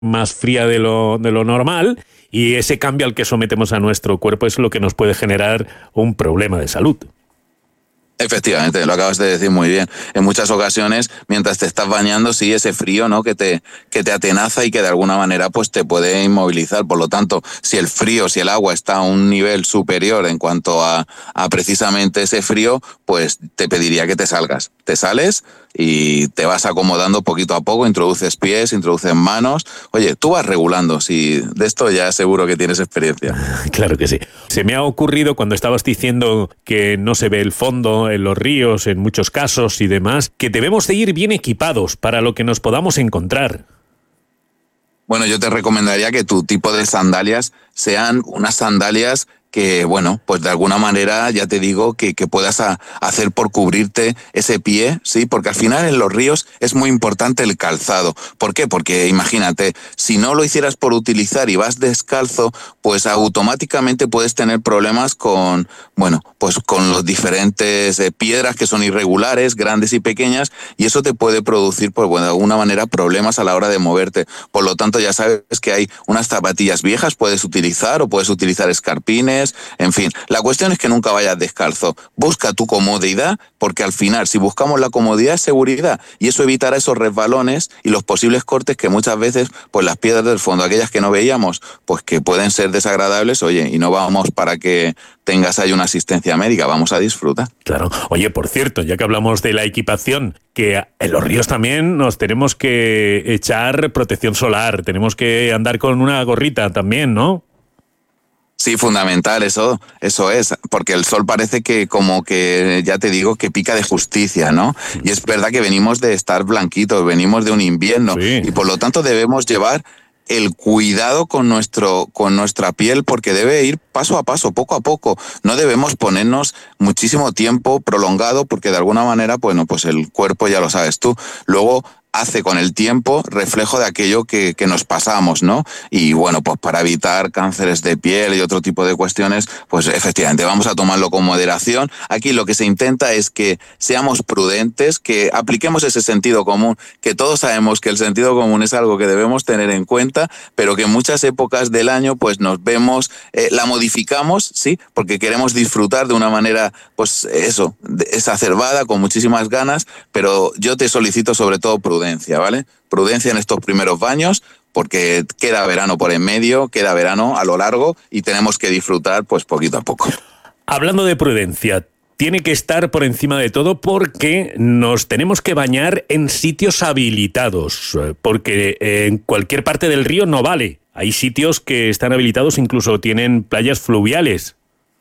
más fría de lo normal, y ese cambio al que sometemos a nuestro cuerpo es lo que nos puede generar un problema de salud. Efectivamente, lo acabas de decir muy bien. En muchas ocasiones, mientras te estás bañando, sí, ese frío, ¿no?, que te atenaza y que de alguna manera pues te puede inmovilizar. Por lo tanto, si el agua está a un nivel superior en cuanto a precisamente ese frío, pues te pediría que te salgas. Te sales y te vas acomodando poquito a poco, introduces pies, introduces manos. Oye, tú vas regulando, si de esto ya seguro que tienes experiencia. Claro que sí. Se me ha ocurrido cuando estabas diciendo que no se ve el fondo en los ríos, en muchos casos y demás, que debemos de ir bien equipados para lo que nos podamos encontrar. Bueno, yo te recomendaría que tu tipo de sandalias sean unas sandalias que, bueno, pues de alguna manera, ya te digo, que puedas hacer por cubrirte ese pie, ¿sí? Porque al final en los ríos es muy importante el calzado. ¿Por qué? Porque imagínate, si no lo hicieras por utilizar y vas descalzo, pues automáticamente puedes tener problemas con, bueno, pues con los diferentes piedras que son irregulares, grandes y pequeñas, y eso te puede producir, pues bueno, de alguna manera problemas a la hora de moverte. Por lo tanto, ya sabes que hay unas zapatillas viejas, puedes utilizar, o puedes utilizar escarpines. En fin, la cuestión es que nunca vayas descalzo. Busca tu comodidad, porque al final, si buscamos la comodidad, es seguridad, y eso evitará esos resbalones y los posibles cortes que muchas veces, pues las piedras del fondo, aquellas que no veíamos, pues que pueden ser desagradables, oye, y no vamos para que tengas ahí una asistencia médica, vamos a disfrutar. Claro. Oye, por cierto, ya que hablamos de la equipación, que en los ríos también nos tenemos que echar protección solar, tenemos que andar con una gorrita también, ¿no? Sí, fundamental, eso es, porque el sol parece que como que, ya te digo, que pica de justicia, ¿no? Y es verdad que venimos de estar blanquitos, venimos de un invierno, sí, y por lo tanto debemos llevar el cuidado con nuestra piel, porque debe ir paso a paso, poco a poco. No debemos ponernos muchísimo tiempo prolongado, porque de alguna manera, bueno, pues el cuerpo, ya lo sabes tú, luego hace con el tiempo reflejo de aquello que nos pasamos, ¿no? Y bueno, pues para evitar cánceres de piel y otro tipo de cuestiones, pues efectivamente vamos a tomarlo con moderación. Aquí lo que se intenta es que seamos prudentes, que apliquemos ese sentido común, que todos sabemos que el sentido común es algo que debemos tener en cuenta, pero que en muchas épocas del año pues nos vemos, la modificamos, ¿sí? Porque queremos disfrutar de una manera, pues eso, exacerbada, con muchísimas ganas, pero yo te solicito sobre todo prudencia, ¿vale? Prudencia en estos primeros baños, porque queda verano por en medio, queda verano a lo largo y tenemos que disfrutar pues poquito a poco. Hablando de prudencia, tiene que estar por encima de todo porque nos tenemos que bañar en sitios habilitados, porque en cualquier parte del río no vale. Hay sitios que están habilitados, incluso tienen playas fluviales.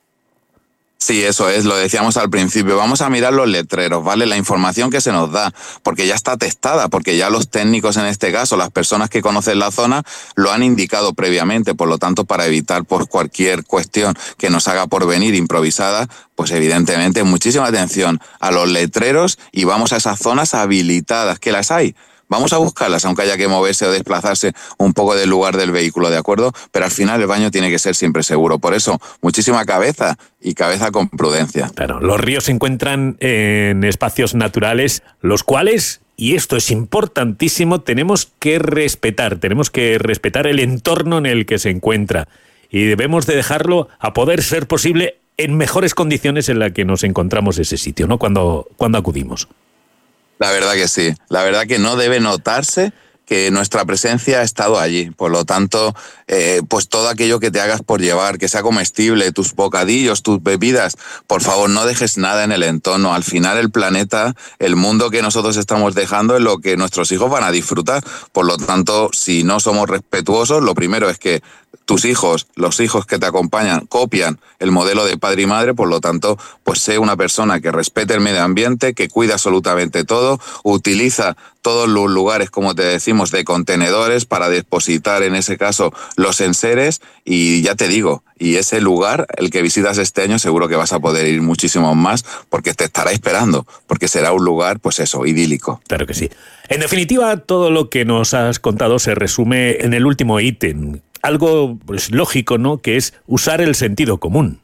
Sí, eso es, lo decíamos al principio. Vamos a mirar los letreros, ¿vale? La información que se nos da, porque ya está testada, porque ya los técnicos en este caso, las personas que conocen la zona, lo han indicado previamente. Por lo tanto, para evitar por cualquier cuestión que nos haga por venir improvisada, pues evidentemente muchísima atención a los letreros y vamos a esas zonas habilitadas, que las hay. Vamos a buscarlas, aunque haya que moverse o desplazarse un poco del lugar del vehículo, ¿de acuerdo? Pero al final el baño tiene que ser siempre seguro. Por eso, muchísima cabeza y cabeza con prudencia. Claro, los ríos se encuentran en espacios naturales, los cuales, y esto es importantísimo, tenemos que respetar el entorno en el que se encuentra. Y debemos de dejarlo, a poder ser posible, en mejores condiciones en las que nos encontramos ese sitio, ¿no? Cuando acudimos. La verdad que sí, la verdad que no debe notarse que nuestra presencia ha estado allí. Por lo tanto, pues todo aquello que te hagas por llevar, que sea comestible, tus bocadillos, tus bebidas, por favor no dejes nada en el entorno. Al final el planeta, el mundo que nosotros estamos dejando es lo que nuestros hijos van a disfrutar. Por lo tanto, si no somos respetuosos, lo primero es que tus hijos, los hijos que te acompañan, copian el modelo de padre y madre. Por lo tanto, pues sé una persona que respete el medio ambiente, que cuida absolutamente todo, utiliza todos los lugares, como te decimos, de contenedores para depositar, en ese caso, los enseres. Y ya te digo, y ese lugar, el que visitas este año, seguro que vas a poder ir muchísimo más, porque te estará esperando, porque será un lugar, pues eso, idílico. Claro que sí. En definitiva, todo lo que nos has contado se resume en el último ítem. Algo pues lógico, ¿no? Que es usar el sentido común.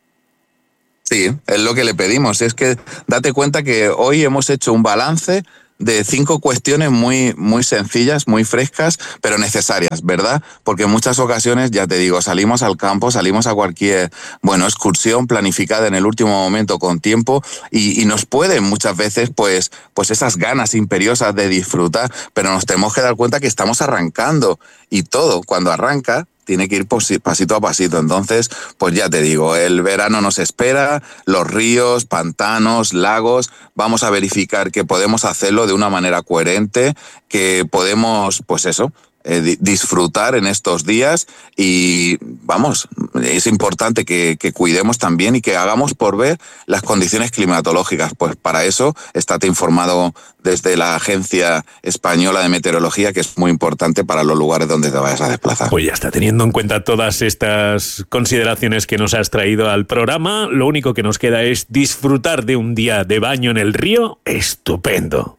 Sí, es lo que le pedimos. Es que date cuenta que hoy hemos hecho un balance de 5 cuestiones muy, muy sencillas, muy frescas, pero necesarias, ¿verdad? Porque en muchas ocasiones, ya te digo, salimos al campo, salimos a cualquier, excursión planificada en el último momento con tiempo y nos pueden muchas veces, pues esas ganas imperiosas de disfrutar, pero nos tenemos que dar cuenta que estamos arrancando y todo, cuando arranca, tiene que ir pasito a pasito. Entonces, pues ya te digo, el verano nos espera, los ríos, pantanos, lagos, vamos a verificar que podemos hacerlo de una manera coherente, que podemos, disfrutar en estos días y es importante que cuidemos también y que hagamos por ver las condiciones climatológicas. Pues para eso estate informado desde la Agencia Española de Meteorología, que es muy importante para los lugares donde te vayas a desplazar. Pues ya está, teniendo en cuenta todas estas consideraciones que nos has traído al programa, lo único que nos queda es disfrutar de un día de baño en el río estupendo.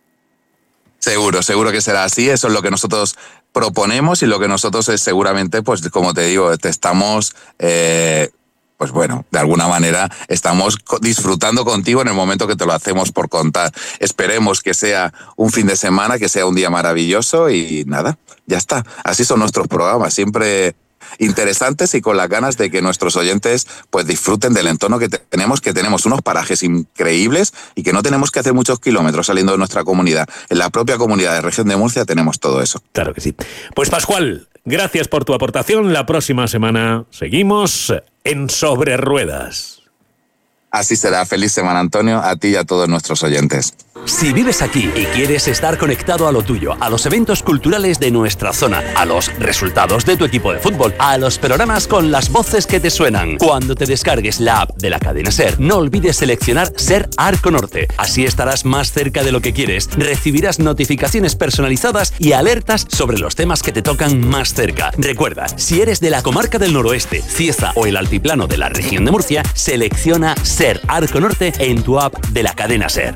Seguro que será así. Eso es lo que nosotros proponemos y lo que nosotros es seguramente, pues como te digo, te estamos, de alguna manera estamos disfrutando contigo en el momento que te lo hacemos por contar. Esperemos que sea un fin de semana, que sea un día maravilloso y nada, ya está. Así son nuestros programas, siempre interesantes y con las ganas de que nuestros oyentes pues disfruten del entorno que tenemos unos parajes increíbles y que no tenemos que hacer muchos kilómetros saliendo de nuestra comunidad. En la propia comunidad de Región de Murcia tenemos todo eso. Claro que sí. Pues Pascual, gracias por tu aportación. La próxima semana seguimos en Sobre Ruedas. Así será. Feliz semana, Antonio, a ti y a todos nuestros oyentes. Si vives aquí y quieres estar conectado a lo tuyo, a los eventos culturales de nuestra zona, a los resultados de tu equipo de fútbol, a los programas con las voces que te suenan, cuando te descargues la app de la cadena SER, no olvides seleccionar SER Arco Norte. Así estarás más cerca de lo que quieres, recibirás notificaciones personalizadas y alertas sobre los temas que te tocan más cerca. Recuerda, si eres de la comarca del noroeste, Cieza o el altiplano de la región de Murcia, selecciona SER Arco Norte en tu app de la cadena SER.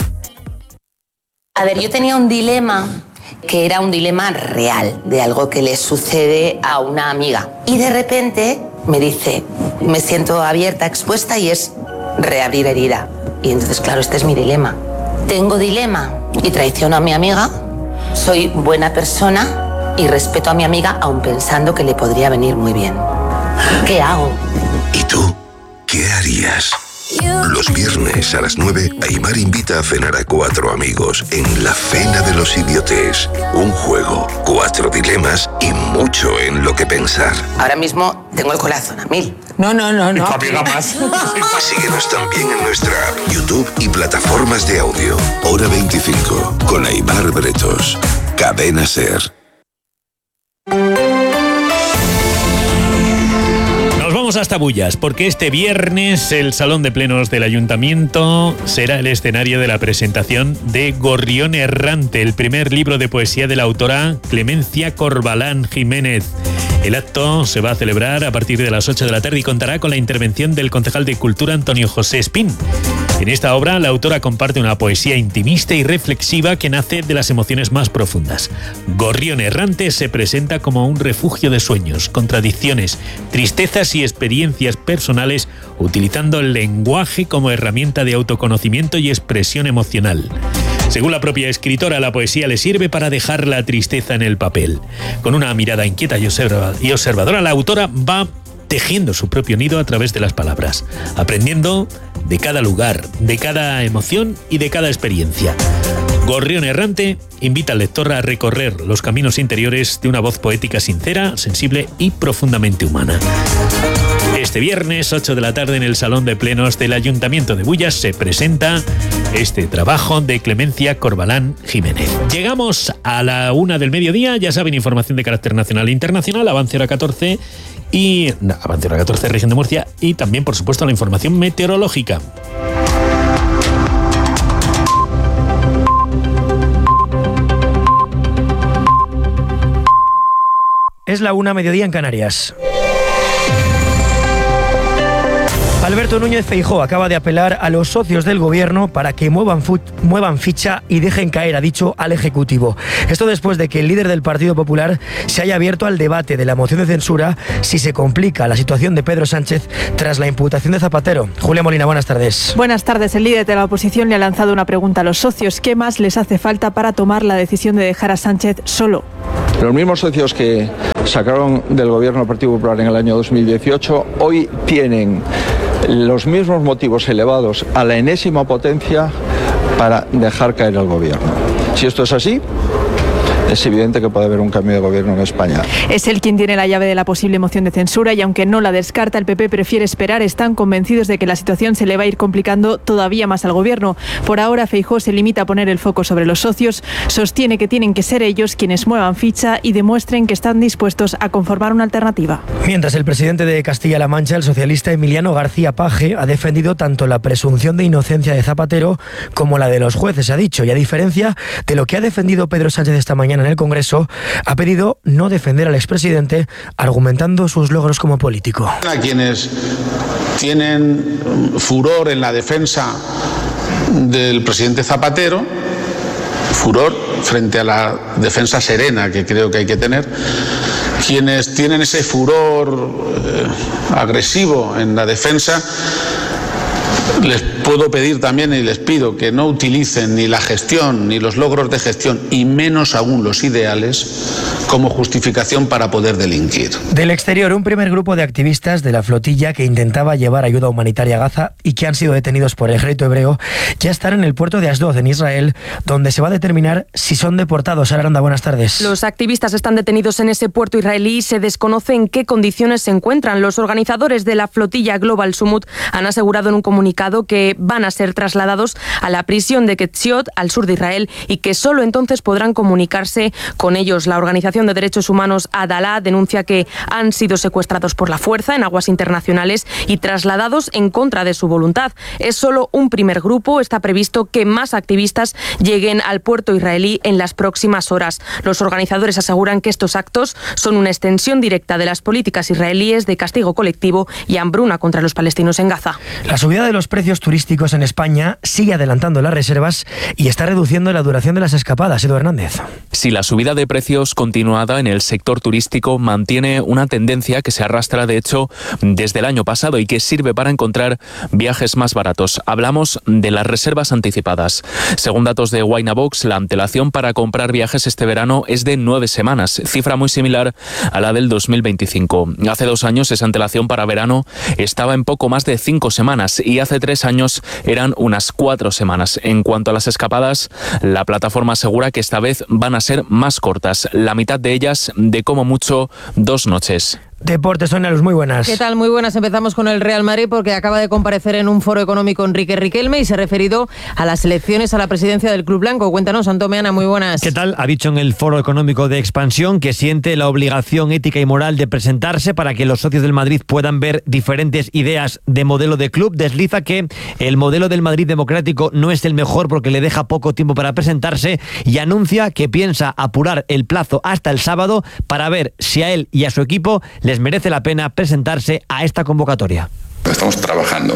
A ver, yo tenía un dilema que era un dilema real, de algo que le sucede a una amiga. Y de repente me dice, me siento abierta, expuesta y es reabrir herida. Y entonces, claro, este es mi dilema. Tengo dilema y traiciono a mi amiga, soy buena persona y respeto a mi amiga aun pensando que le podría venir muy bien. ¿Qué hago? ¿Y tú? ¿Qué harías? Los viernes a las 9, Aimar invita a cenar a 4 amigos en La Cena de los Idiotes. Un juego, 4 dilemas y mucho en lo que pensar. Ahora mismo tengo el corazón a 1000. No. Amiga más. Síguenos también en nuestra app, YouTube y plataformas de audio. Hora 25, con Aimar Bretos. Cadena SER. Vamos hasta Bullas, porque este viernes el Salón de Plenos del Ayuntamiento será el escenario de la presentación de Gorrión Errante, el primer libro de poesía de la autora Clemencia Corbalán Jiménez. El acto se va a celebrar a partir de las 8 de la tarde y contará con la intervención del concejal de Cultura Antonio José Espín. En esta obra, la autora comparte una poesía intimista y reflexiva que nace de las emociones más profundas. Gorrión Errante se presenta como un refugio de sueños, contradicciones, tristezas y experiencias personales, utilizando el lenguaje como herramienta de autoconocimiento y expresión emocional. Según la propia escritora, la poesía le sirve para dejar la tristeza en el papel. Con una mirada inquieta y observadora, la autora va tejiendo su propio nido a través de las palabras, aprendiendo de cada lugar, de cada emoción y de cada experiencia. Gorrión Errante invita al lector a recorrer los caminos interiores de una voz poética sincera, sensible y profundamente humana. Este viernes, 8 de la tarde, en el Salón de Plenos del Ayuntamiento de Bullas, se presenta este trabajo de Clemencia Corbalán Jiménez. Llegamos a la 1 del mediodía, ya saben, información de carácter nacional e internacional, Avance Hora 14 Región de Murcia, y también, por supuesto, la información meteorológica. Es la 1, mediodía en Canarias. Alberto Núñez Feijóo acaba de apelar a los socios del gobierno para que muevan ficha y dejen caer, ha dicho, al Ejecutivo. Esto después de que el líder del Partido Popular se haya abierto al debate de la moción de censura si se complica la situación de Pedro Sánchez tras la imputación de Zapatero. Julia Molina, buenas tardes. Buenas tardes. El líder de la oposición le ha lanzado una pregunta a los socios. ¿Qué más les hace falta para tomar la decisión de dejar a Sánchez solo? Los mismos socios que sacaron del gobierno del Partido Popular en el año 2018 hoy tienen los mismos motivos elevados a la enésima potencia para dejar caer al gobierno. Si esto es así, es evidente que puede haber un cambio de gobierno en España. Es él quien tiene la llave de la posible moción de censura y aunque no la descarta, el PP prefiere esperar. Están convencidos de que la situación se le va a ir complicando todavía más al gobierno. Por ahora, Feijóo se limita a poner el foco sobre los socios. Sostiene que tienen que ser ellos quienes muevan ficha y demuestren que están dispuestos a conformar una alternativa. Mientras el presidente de Castilla-La Mancha, el socialista Emiliano García Paje, ha defendido tanto la presunción de inocencia de Zapatero como la de los jueces, ha dicho, y a diferencia de lo que ha defendido Pedro Sánchez esta mañana en el Congreso, ha pedido no defender al expresidente, argumentando sus logros como político. A quienes tienen furor en la defensa del presidente Zapatero, furor frente a la defensa serena que creo que hay que tener, quienes tienen ese furor agresivo en la defensa, les puedo pedir también y les pido que no utilicen ni la gestión ni los logros de gestión y menos aún los ideales como justificación para poder delinquir. Del exterior, un primer grupo de activistas de la flotilla que intentaba llevar ayuda humanitaria a Gaza y que han sido detenidos por el ejército hebreo ya están en el puerto de Asdod, en Israel, donde se va a determinar si son deportados. Sara Aranda, buenas tardes. Los activistas están detenidos en ese puerto israelí y se desconoce en qué condiciones se encuentran. Los organizadores de la flotilla Global Summit han asegurado en un comunicado que van a ser trasladados a la prisión de Ketziot, al sur de Israel, y que solo entonces podrán comunicarse con ellos. La organización de derechos humanos Adalá denuncia que han sido secuestrados por la fuerza en aguas internacionales y trasladados en contra de su voluntad. Es solo un primer grupo. Está previsto que más activistas lleguen al puerto israelí en las próximas horas. Los organizadores aseguran que estos actos son una extensión directa de las políticas israelíes de castigo colectivo y hambruna contra los palestinos en Gaza. La subida de los precios turísticos en España sigue adelantando las reservas y está reduciendo la duración de las escapadas. Edu Hernández. Si la subida de precios continuada en el sector turístico mantiene una tendencia que se arrastra, de hecho, desde el año pasado y que sirve para encontrar viajes más baratos. Hablamos de las reservas anticipadas. Según datos de Winabox, la antelación para comprar viajes este verano es de 9 semanas, cifra muy similar a la del 2025. Hace 2 años esa antelación para verano estaba en poco más de 5 semanas y hace 3 años eran unas 4 semanas. En cuanto a las escapadas, la plataforma asegura que esta vez van a ser más cortas, la mitad de ellas de como mucho 2 noches. Deportes, Sonia Luz, muy buenas. ¿Qué tal? Muy buenas. Empezamos con el Real Madrid porque acaba de comparecer en un foro económico Enrique Riquelme y se ha referido a las elecciones a la presidencia del Club Blanco. Cuéntanos, Antón Meana, muy buenas. ¿Qué tal? Ha dicho en el foro económico de expansión que siente la obligación ética y moral de presentarse para que los socios del Madrid puedan ver diferentes ideas de modelo de club. Desliza que el modelo del Madrid democrático no es el mejor porque le deja poco tiempo para presentarse y anuncia que piensa apurar el plazo hasta el sábado para ver si a él y a su equipo les merece la pena presentarse a esta convocatoria. Estamos trabajando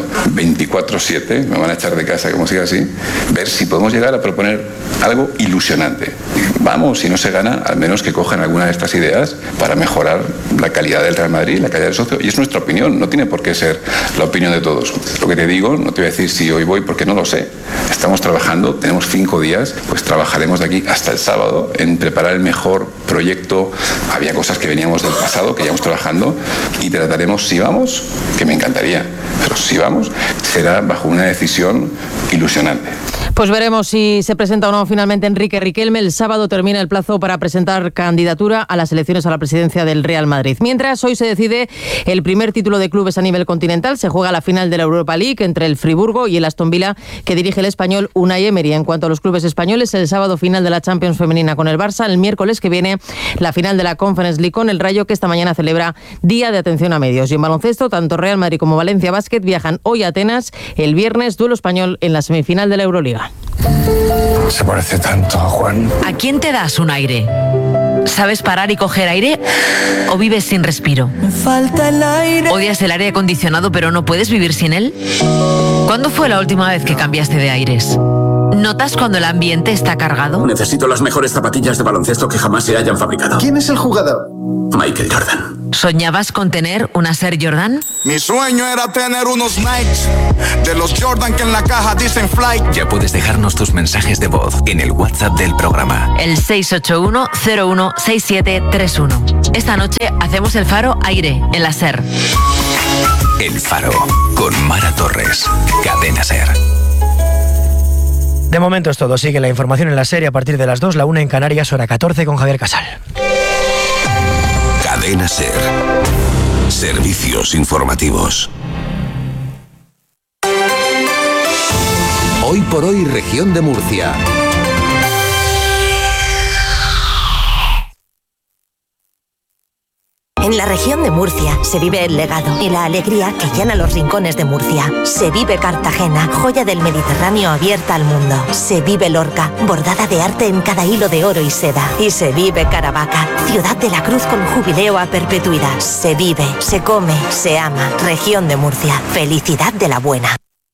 24/7, me van a echar de casa como siga así, ver si podemos llegar a proponer algo ilusionante. Vamos, si no se gana, al menos que cojan alguna de estas ideas para mejorar la calidad del Real Madrid, la calidad del socio. Y es nuestra opinión, no tiene por qué ser la opinión de todos. Lo que te digo, no te voy a decir si hoy voy porque no lo sé. Estamos trabajando, tenemos 5 días, pues trabajaremos de aquí hasta el sábado en preparar el mejor proyecto. Había cosas que veníamos del pasado, que llevamos trabajando, y trataremos, si vamos, que me encantaría, pero si vamos, será bajo una decisión ilusionante. Pues veremos si se presenta o no finalmente Enrique Riquelme. El sábado termina el plazo para presentar candidatura a las elecciones a la presidencia del Real Madrid. Mientras, hoy se decide el primer título de clubes a nivel continental. Se juega la final de la Europa League entre el Friburgo y el Aston Villa, que dirige el español Unai Emery. En cuanto a los clubes españoles, el sábado final de la Champions femenina con el Barça. El miércoles que viene la final de la Conference League con el Rayo, que esta mañana celebra Día de Atención a Medios. Y en baloncesto, tanto Real Madrid como Valencia Basket viajan hoy a Atenas. El viernes, duelo español en la semifinal de la Euroliga. Se parece tanto a Juan. ¿A quién te das un aire? ¿Sabes parar y coger aire o vives sin respiro? Me falta el aire. ¿Odias el aire acondicionado pero no puedes vivir sin él? ¿Cuándo fue la última vez que cambiaste de aires? ¿Notas cuando el ambiente está cargado? Necesito las mejores zapatillas de baloncesto que jamás se hayan fabricado. ¿Quién es el jugador? Michael Jordan. ¿Soñabas con tener una Air Jordan? Mi sueño era tener unos Nikes de los Jordan que en la caja dicen Flight. Ya puedes dejarnos tus mensajes de voz en el WhatsApp del programa. El 681-016731. Esta noche hacemos el Faro Aire en la SER. El Faro con Mara Torres. Cadena SER. De momento es todo. Sigue la información en la serie a partir de las 2, la 1 en Canarias, hora 14 con Javier Casal. Cadena SER. Servicios informativos. Hoy por hoy, región de Murcia. En la región de Murcia se vive el legado y la alegría que llena los rincones de Murcia. Se vive Cartagena, joya del Mediterráneo abierta al mundo. Se vive Lorca, bordada de arte en cada hilo de oro y seda. Y se vive Caravaca, ciudad de la cruz con jubileo a perpetuidad. Se vive, se come, se ama. Región de Murcia, felicidad de la buena.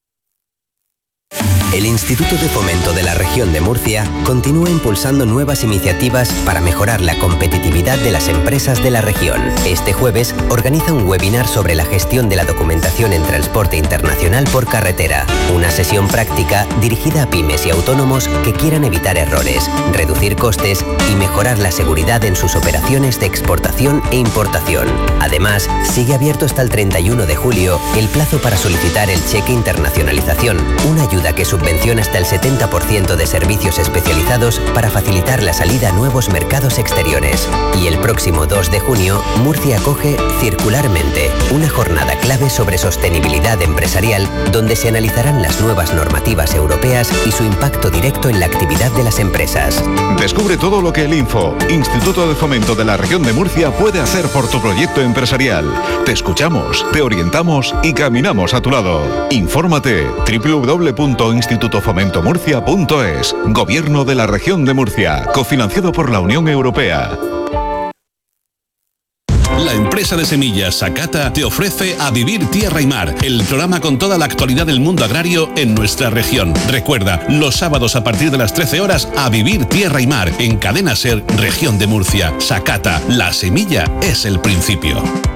El Instituto de Fomento de la Región de Murcia continúa impulsando nuevas iniciativas para mejorar la competitividad de las empresas de la región. Este jueves organiza un webinar sobre la gestión de la documentación en transporte internacional por carretera. Una sesión práctica dirigida a pymes y autónomos que quieran evitar errores, reducir costes y mejorar la seguridad en sus operaciones de exportación e importación. Además, sigue abierto hasta el 31 de julio el plazo para solicitar el cheque internacionalización, una ayuda que subvenciona hasta el 70% de servicios especializados para facilitar la salida a nuevos mercados exteriores. Y el próximo 2 de junio, Murcia acoge Circularmente, una jornada clave sobre sostenibilidad empresarial donde se analizarán las nuevas normativas europeas y su impacto directo en la actividad de las empresas. Descubre todo lo que el Instituto de Fomento de la Región de Murcia, puede hacer por tu proyecto empresarial. Te escuchamos, te orientamos y caminamos a tu lado. Infórmate www.institutofomentomurcia.es. Gobierno de la Región de Murcia, cofinanciado por la Unión Europea. La empresa de semillas Sakata te ofrece A Vivir Tierra y Mar, el programa con toda la actualidad del mundo agrario en nuestra región. Recuerda, los sábados a partir de las 13 horas, A Vivir Tierra y Mar, en Cadena SER, Región de Murcia. Sakata, la semilla es el principio.